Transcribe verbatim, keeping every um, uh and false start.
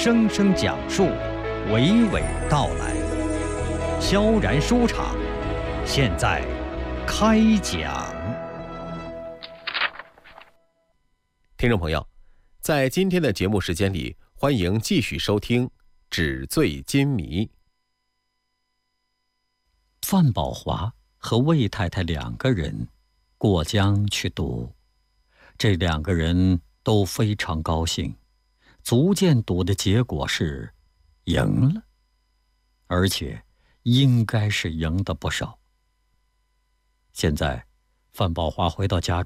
声声讲述，娓娓道来。萧然书场，现在开讲。 听众朋友，在今天的节目时间里，欢迎继续收听《纸醉金迷》。 范宝华和魏太太两个人过江去赌，这两个人都非常高兴，足见赌的结果是赢了，而且应该是赢得不少。现在范宝华回到家